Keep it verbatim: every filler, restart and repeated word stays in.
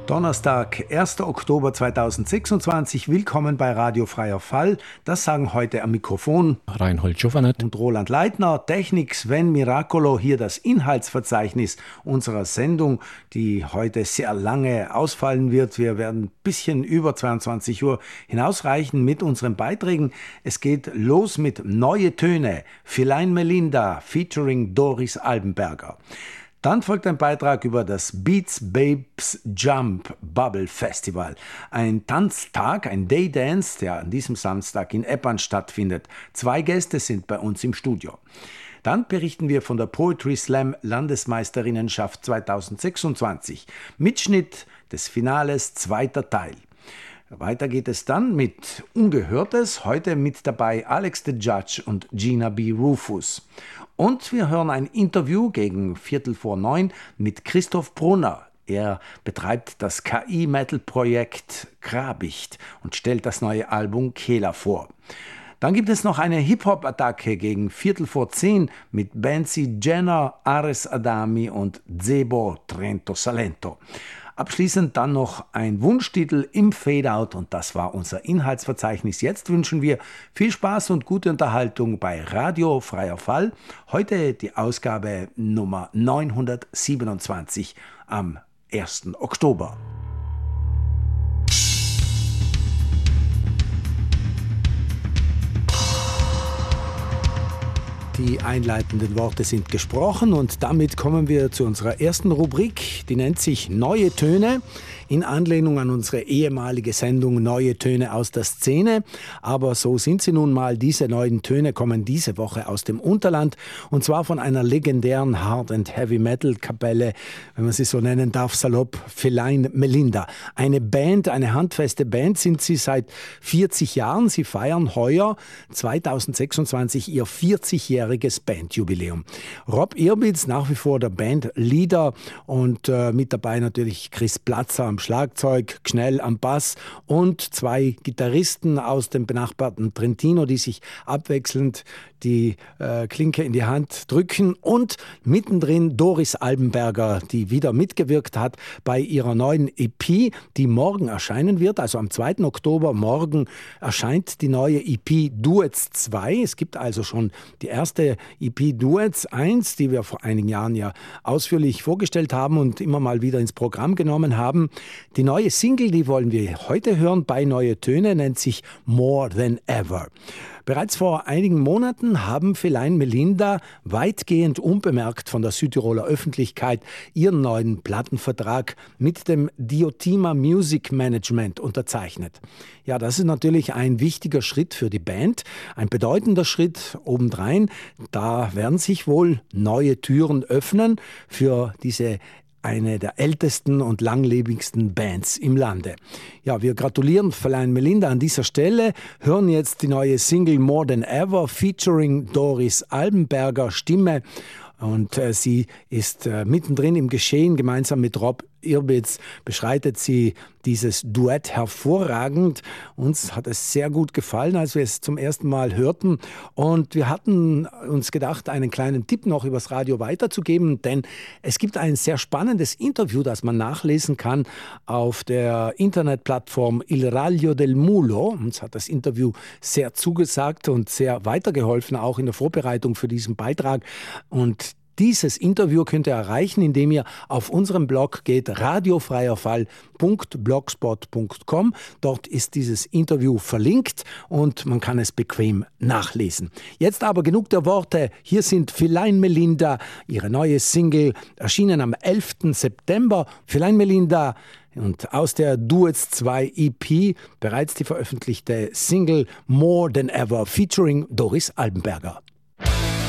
Donnerstag, erster Oktober zweitausendsechsundzwanzig. Willkommen bei Radio Freier Fall. Das sagen heute am Mikrofon Reinhold Schoffernet und Roland Leitner. Technik Sven Miracolo. Hier das Inhaltsverzeichnis unserer Sendung, die heute sehr lange ausfallen wird. Wir werden ein bisschen über zweiundzwanzig Uhr hinausreichen mit unseren Beiträgen. Es geht los mit Neue Töne, Philein Melinda featuring Doris Albenberger. Dann folgt ein Beitrag über das Beats Babes Jump Bubble Festival. Ein Tanztag, ein Daydance, der an diesem Samstag in Eppern stattfindet. Zwei Gäste sind bei uns im Studio. Dann berichten wir von der Poetry Slam Landesmeisterinnenschaft zweitausendsechsundzwanzig. Mitschnitt des Finales, zweiter Teil. Weiter geht es dann mit Ungehörtes, heute mit dabei Alex the Judge und Gina B. Rufus. Und wir hören ein Interview gegen Viertel vor neun mit Christoph Brunner. Er betreibt das K I-Metal-Projekt Krabicht und stellt das neue Album Kehler vor. Dann gibt es noch eine Hip-Hop-Attacke gegen Viertel vor zehn mit Benzi Jenner, Ares Adami und Zebo Trento Salento. Abschließend dann noch ein Wunschtitel im Fadeout und das war unser Inhaltsverzeichnis. Jetzt wünschen wir viel Spaß und gute Unterhaltung bei Radio Freier Fall. Heute die Ausgabe Nummer neunhundertsiebenundzwanzig am ersten Oktober. Die einleitenden Worte sind gesprochen und damit kommen wir zu unserer ersten Rubrik, die nennt sich Neue Töne, in Anlehnung an unsere ehemalige Sendung Neue Töne aus der Szene. Aber so sind sie nun mal, diese neuen Töne kommen diese Woche aus dem Unterland und zwar von einer legendären Hard- and Heavy-Metal-Kapelle, wenn man sie so nennen darf, salopp, Philein Melinda. Eine Band, eine handfeste Band sind sie seit vierzig Jahren. Sie feiern heuer zweitausendsechsundzwanzig ihr vierzigjähriges Bandjubiläum. Rob Irbitz, nach wie vor der Bandleader und äh, mit dabei natürlich Chris Platzer am Schlagzeug, Schnell am Bass und zwei Gitarristen aus dem benachbarten Trentino, die sich abwechselnd die äh, Klinke in die Hand drücken und mittendrin Doris Albenberger, die wieder mitgewirkt hat bei ihrer neuen E P, die morgen erscheinen wird, also am zweiten Oktober morgen erscheint die neue E P Duets zwei. Es gibt also schon die erste E P Duets eins, die wir vor einigen Jahren ja ausführlich vorgestellt haben und immer mal wieder ins Programm genommen haben. Die neue Single, die wollen wir heute hören bei Neue Töne, nennt sich More Than Ever. Bereits vor einigen Monaten haben Philein Melinda weitgehend unbemerkt von der Südtiroler Öffentlichkeit ihren neuen Plattenvertrag mit dem Diotima Music Management unterzeichnet. Ja, das ist natürlich ein wichtiger Schritt für die Band, ein bedeutender Schritt obendrein. Da werden sich wohl neue Türen öffnen für diese eine der ältesten und langlebigsten Bands im Lande. Ja, wir gratulieren Philein Melinda an dieser Stelle, hören jetzt die neue Single More Than Ever featuring Doris Albenberger Stimme und äh, sie ist äh, mittendrin im Geschehen. Gemeinsam mit Rob Irbitz beschreitet sie dieses Duett hervorragend. Uns hat es sehr gut gefallen, als wir es zum ersten Mal hörten. Und wir hatten uns gedacht, einen kleinen Tipp noch übers Radio weiterzugeben, denn es gibt ein sehr spannendes Interview, das man nachlesen kann auf der Internetplattform Il Raglio del Mulo. Uns hat das Interview sehr zugesagt und sehr weitergeholfen, auch in der Vorbereitung für diesen Beitrag. Und dieses Interview könnt ihr erreichen, indem ihr auf unserem Blog geht, radiofreierfall punkt blogspot punkt com. Dort ist dieses Interview verlinkt und man kann es bequem nachlesen. Jetzt aber genug der Worte. Hier sind Philein Melinda, ihre neue Single, erschienen am elften September. Philein Melinda und aus der Duets zwei E P bereits die veröffentlichte Single More Than Ever featuring Doris Albenberger.